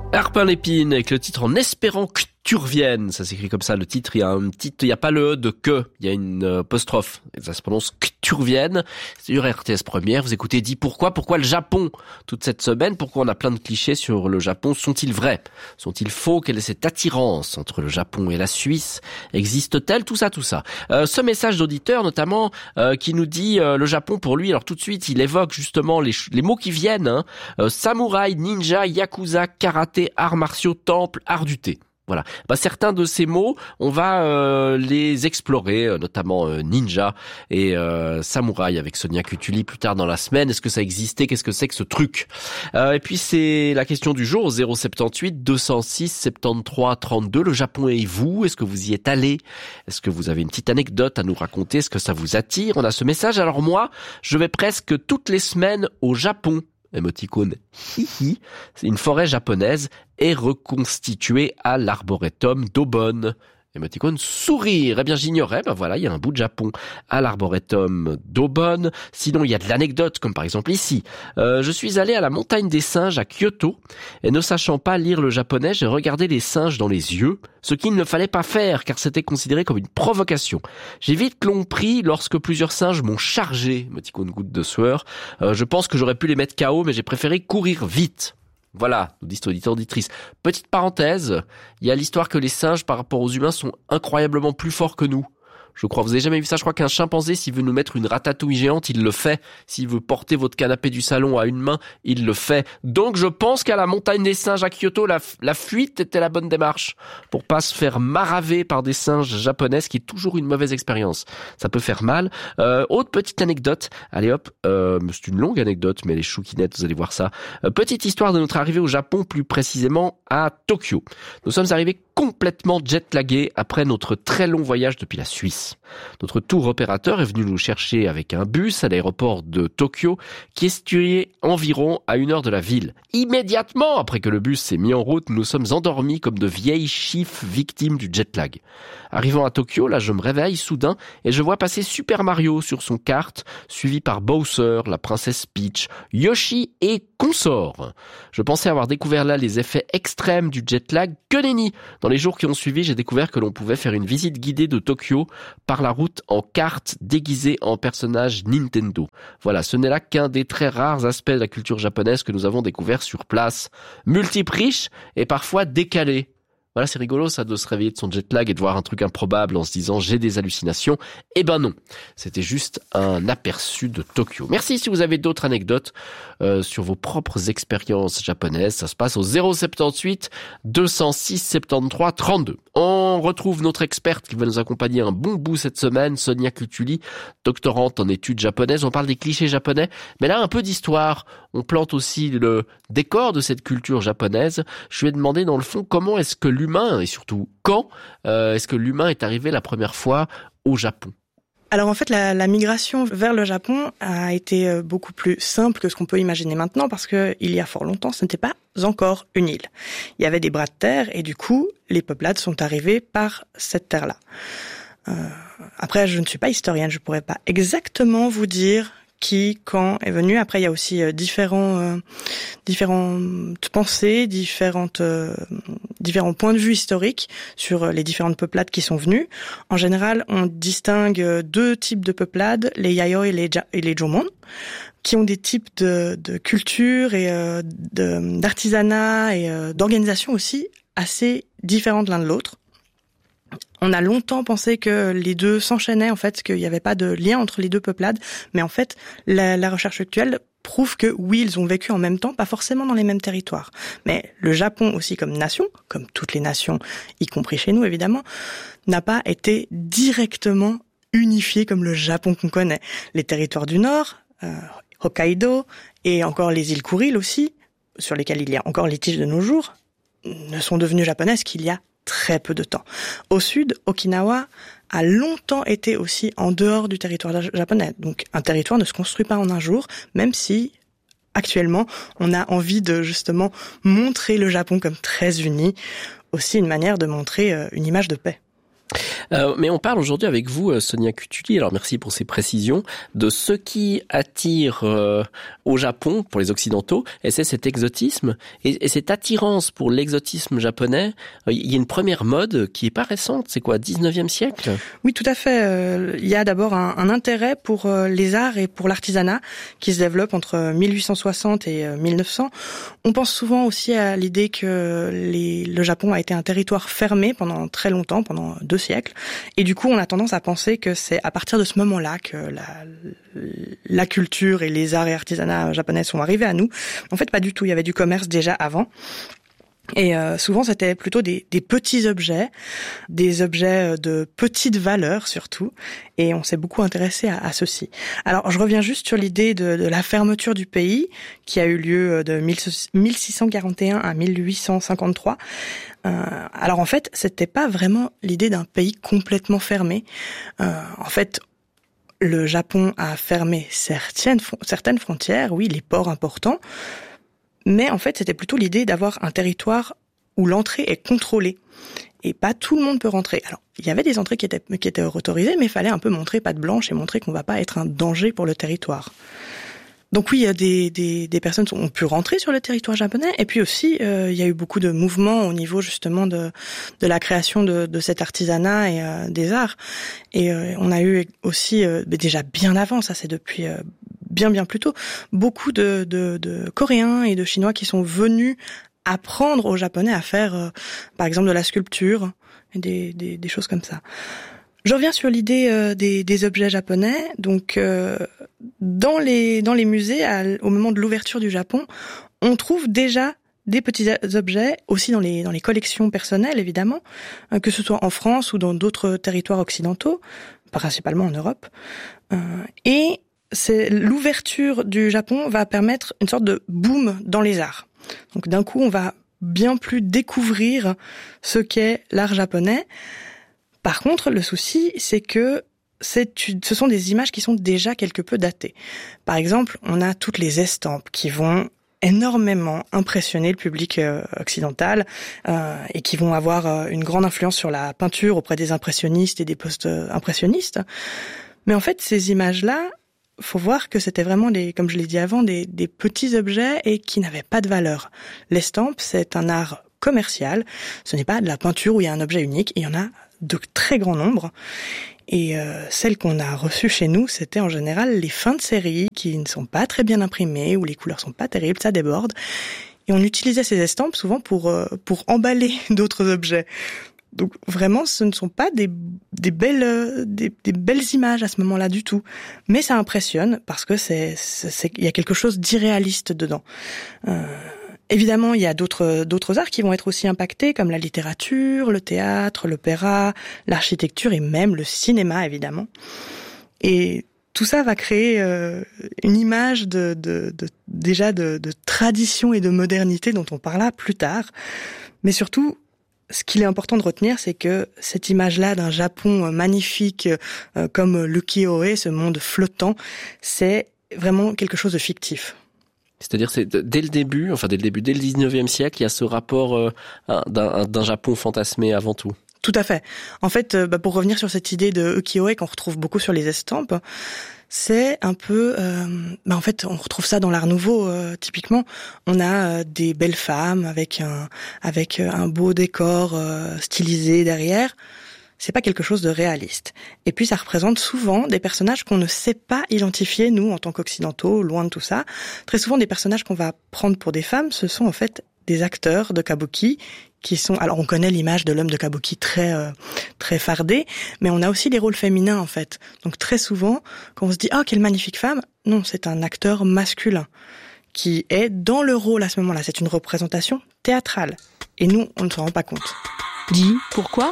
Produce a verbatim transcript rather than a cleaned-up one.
Harpin Lépine avec le titre En espérant que tu reviennes. Ça s'écrit comme ça, le titre, il y a un petit, il y a pas le E de que, il y a une apostrophe. Et ça se prononce que tu reviennes. C'est sur R T S Première. Vous écoutez Dis pourquoi, pourquoi le Japon toute cette semaine? Pourquoi on a plein de clichés sur le Japon? Sont-ils vrais? Sont-ils faux? Quelle est cette attirance entre le Japon et la Suisse? Existe-t-elle? Tout ça, tout ça. Euh, ce message d'auditeur, notamment, euh, qui nous dit euh, le Japon pour lui. Alors tout de suite, il évoque justement les, les mots qui viennent. Hein. Euh, samouraï, ninja, yakuza, karaté, arts martiaux, temple, art du thé. Voilà. Bah, certains de ces mots, on va euh, les explorer, euh, notamment euh, ninja et euh, samouraï avec Sonia Cutuli plus tard dans la semaine. Est-ce que ça existait? Qu'est-ce que c'est que ce truc? euh, Et puis c'est la question du jour, zéro soixante-dix-huit deux cent six soixante-treize trente-deux. Le Japon et vous, est-ce que vous y êtes allé? Est-ce que vous avez une petite anecdote à nous raconter? Est-ce que ça vous attire? On a ce message. Alors moi, je vais presque toutes les semaines au Japon. Émoticône hihi. Une forêt japonaise est reconstituée à l'arboretum d'Aubonne. Émoticône sourire. Eh bien, j'ignorais. Ben voilà, il y a un bout de Japon à l'arboretum d'Aubonne. Sinon, il y a de l'anecdote, comme par exemple ici. Euh, je suis allé à la montagne des singes à Kyoto et ne sachant pas lire le japonais, j'ai regardé les singes dans les yeux, ce qu'il ne fallait pas faire car c'était considéré comme une provocation. J'ai vite compris lorsque plusieurs singes m'ont chargé. Émoticône goutte de sueur. Euh, je pense que j'aurais pu les mettre K O, mais j'ai préféré courir vite. Voilà, nous disent auditeurs, auditrices. Petite parenthèse, il y a l'histoire que les singes par rapport aux humains sont incroyablement plus forts que nous. Je crois, vous avez jamais vu ça? Je crois qu'un chimpanzé, s'il veut nous mettre une ratatouille géante, il le fait. S'il veut porter votre canapé du salon à une main, il le fait. Donc je pense qu'à la montagne des singes à Kyoto, la, la fuite était la bonne démarche. Pour pas se faire maraver par des singes japonais, ce qui est toujours une mauvaise expérience. Ça peut faire mal. Euh, autre petite anecdote. Allez hop, euh, c'est une longue anecdote, mais les chouquinettes, vous allez voir ça. Euh, petite histoire de notre arrivée au Japon, plus précisément à Tokyo. Nous sommes arrivés complètement jet-lagués après notre très long voyage depuis la Suisse. Notre tour opérateur est venu nous chercher avec un bus à l'aéroport de Tokyo qui est situé environ à une heure de la ville. Immédiatement après que le bus s'est mis en route, nous sommes endormis comme de vieilles chiffres victimes du jet-lag. Arrivant à Tokyo, là je me réveille soudain et je vois passer Super Mario sur son kart, suivi par Bowser, la princesse Peach, Yoshi et consorts. Je pensais avoir découvert là les effets extrêmes du jet-lag. Que nenni! Dans les jours qui ont suivi, j'ai découvert que l'on pouvait faire une visite guidée de Tokyo par la route en carte déguisée en personnage Nintendo. Voilà, ce n'est là qu'un des très rares aspects de la culture japonaise que nous avons découvert sur place. Multiple, riche et parfois décalé. Voilà, c'est rigolo ça de se réveiller de son jet lag et de voir un truc improbable en se disant j'ai des hallucinations. Eh ben non, c'était juste un aperçu de Tokyo. Merci si vous avez d'autres anecdotes euh, sur vos propres expériences japonaises. Ça se passe au zéro soixante-dix-huit deux cent six soixante-treize trente-deux. On retrouve notre experte qui va nous accompagner un bon bout cette semaine, Sonia Cutuli, doctorante en études japonaises. On parle des clichés japonais, mais là un peu d'histoire. On plante aussi le décor de cette culture japonaise. Je lui ai demandé dans le fond comment est-ce que l'humain, et surtout quand, euh, est-ce que l'humain est arrivé la première fois au Japon? Alors en fait, la, la migration vers le Japon a été beaucoup plus simple que ce qu'on peut imaginer maintenant parce que il y a fort longtemps, ce n'était pas encore une île. Il y avait des bras de terre et du coup, les peuplades sont arrivées par cette terre-là. Euh, après, je ne suis pas historienne, je pourrais pas exactement vous dire qui, quand est venu. Après, il y a aussi euh, différents, euh, différentes pensées, différentes, euh, différents points de vue historiques sur euh, les différentes peuplades qui sont venues. En général, on distingue euh, deux types de peuplades, les Yayoi et les, ja- et les Jomon, qui ont des types de, de culture et euh, de, d'artisanat et euh, d'organisation aussi assez différentes l'un de l'autre. On a longtemps pensé que les deux s'enchaînaient, en fait, qu'il n'y avait pas de lien entre les deux peuplades, mais en fait, la, la recherche actuelle prouve que oui, ils ont vécu en même temps, pas forcément dans les mêmes territoires. Mais le Japon aussi comme nation, comme toutes les nations, y compris chez nous évidemment, n'a pas été directement unifié comme le Japon qu'on connaît. Les territoires du Nord, euh, Hokkaido, et encore les îles Kuriles aussi, sur lesquelles il y a encore litige de nos jours, ne sont devenues japonaises qu'il y a très peu de temps. Au sud, Okinawa a longtemps été aussi en dehors du territoire japonais. Donc un territoire ne se construit pas en un jour, même si actuellement on a envie de justement montrer le Japon comme très uni, aussi une manière de montrer une image de paix. Euh, mais on parle aujourd'hui avec vous, Sonia Cutuli, alors merci pour ces précisions, de ce qui attire euh, au Japon, pour les Occidentaux, et c'est cet exotisme, et, et cette attirance pour l'exotisme japonais. Euh, il y a une première mode qui est pas récente, c'est quoi, dix-neuvième siècle ? Oui, tout à fait. Euh, il y a d'abord un, un intérêt pour euh, les arts et pour l'artisanat qui se développe entre mille huit cent soixante et euh, mille neuf cents. On pense souvent aussi à l'idée que les, le Japon a été un territoire fermé pendant très longtemps, pendant deux siècles. Et du coup, on a tendance à penser que c'est à partir de ce moment-là que la, la culture et les arts et artisanats japonais sont arrivés à nous. En fait, pas du tout. Il y avait du commerce déjà avant. Et euh, souvent, c'était plutôt des, des petits objets, des objets de petite valeur surtout, et on s'est beaucoup intéressé à, à ceci. Alors, je reviens juste sur l'idée de, de la fermeture du pays, qui a eu lieu de mille six cent quarante et un à mille huit cent cinquante-trois. Euh, alors, en fait, c'était pas vraiment l'idée d'un pays complètement fermé. Euh, en fait, le Japon a fermé certaines, certaines frontières, oui, les ports importants, mais en fait, c'était plutôt l'idée d'avoir un territoire où l'entrée est contrôlée. Et pas tout le monde peut rentrer. Alors, il y avait des entrées qui étaient, qui étaient autorisées, mais il fallait un peu montrer patte blanche et montrer qu'on va pas être un danger pour le territoire. Donc oui, il y a des, des, des personnes qui ont pu rentrer sur le territoire japonais. Et puis aussi, euh, il y a eu beaucoup de mouvements au niveau justement de, de la création de, de cet artisanat et euh, des arts. Et euh, on a eu aussi, euh, déjà bien avant, ça c'est depuis... Euh, bien bien plus tôt, beaucoup de, de, de Coréens et de Chinois qui sont venus apprendre aux Japonais à faire, euh, par exemple, de la sculpture et des, des, des choses comme ça. Je reviens sur l'idée euh, des, des objets japonais. Donc, euh, dans les dans les musées, à, au moment de l'ouverture du Japon, on trouve déjà des petits objets, aussi dans les dans les collections personnelles, évidemment, euh, que ce soit en France ou dans d'autres territoires occidentaux, principalement en Europe. Euh, et c'est l'ouverture du Japon va permettre une sorte de boom dans les arts. Donc d'un coup, on va bien plus découvrir ce qu'est l'art japonais. Par contre, le souci, c'est que c'est, ce sont des images qui sont déjà quelque peu datées. Par exemple, on a toutes les estampes qui vont énormément impressionner le public occidental euh, et qui vont avoir une grande influence sur la peinture auprès des impressionnistes et des post-impressionnistes. Mais en fait, ces images-là, faut voir que c'était vraiment des, comme je l'ai dit avant, des, des petits objets et qui n'avaient pas de valeur. L'estampe, c'est un art commercial. Ce n'est pas de la peinture où il y a un objet unique. Il y en a de très grands nombres. Et euh, celles qu'on a reçues chez nous, c'était en général les fins de série qui ne sont pas très bien imprimées, où les couleurs sont pas terribles, ça déborde. Et on utilisait ces estampes souvent pour euh, pour emballer d'autres objets. Donc vraiment, ce ne sont pas des, des belles, des, des belles images à ce moment-là du tout, mais ça impressionne parce que c'est, c'est, c'est il y a quelque chose d'irréaliste dedans. Euh, évidemment, il y a d'autres, d'autres arts qui vont être aussi impactés, comme la littérature, le théâtre, l'opéra, l'architecture et même le cinéma, évidemment. Et tout ça va créer euh, une image de, de, de déjà de, de tradition et de modernité dont on parlera plus tard, mais surtout. Ce qu'il est important de retenir, c'est que cette image-là d'un Japon magnifique, euh, comme l'ukiyo-e, ce monde flottant, c'est vraiment quelque chose de fictif. C'est-à-dire, c'est dès le début, enfin dès le début, dès le dix-neuvième siècle, il y a ce rapport euh, d'un, d'un Japon fantasmé avant tout. Tout à fait. En fait, euh, bah, pour revenir sur cette idée de ukiyo-e qu'on retrouve beaucoup sur les estampes, c'est un peu, euh, bah en fait, on retrouve ça dans l'art nouveau. Euh, typiquement, on a euh, des belles femmes avec un avec un beau décor euh, stylisé derrière. C'est pas quelque chose de réaliste. Et puis, ça représente souvent des personnages qu'on ne sait pas identifier, nous, en tant qu'occidentaux, loin de tout ça. Très souvent, des personnages qu'on va prendre pour des femmes, ce sont en fait des acteurs de kabuki qui sont, alors on connaît l'image de l'homme de kabuki très euh, très fardé, mais on a aussi des rôles féminins en fait. Donc très souvent, quand on se dit ah oh, quelle magnifique femme, non, c'est un acteur masculin qui est dans le rôle à ce moment-là. C'est une représentation théâtrale et nous on ne s'en rend pas compte. Dis pourquoi ?